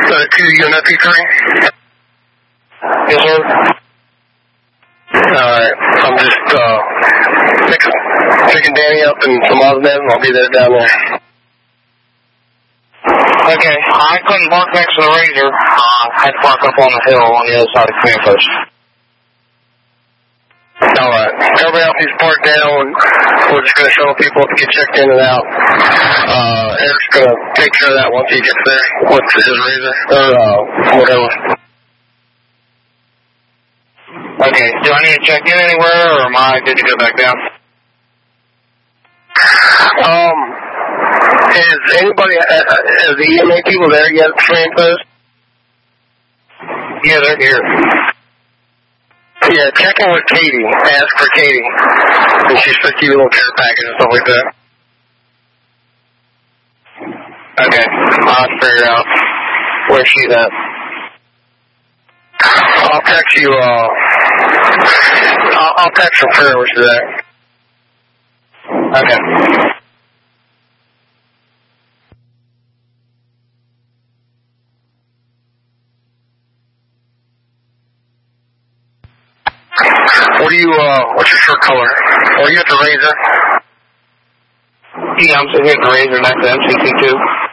2 UMP3? Yes, sir. Alright, I'm just picking Danny up in some Osmond. I'll be there down there. Okay, I couldn't park next to the Razor. I had to park up on the hill on the other side of the command post. Alright, everybody else needs to park down. We're just going to shuttle people to get checked in and out. Eric's going to take care of that once he gets there with his Razor, or whatever. Okay, do I need to check in anywhere, or am I good to go back down? Is anybody, is the EMA people there yet at the command post? Yeah, they're here. Yeah, check in with Katie. Ask for Katie. And she's supposed to give you a little care package and stuff like that. Okay, I'll have to figure out where she's at. I'll text you, I'll text from her where she's at. Okay. What's your shirt color? Are you at the Razor? Yeah, I'm sitting here at the Razor next to MCC2.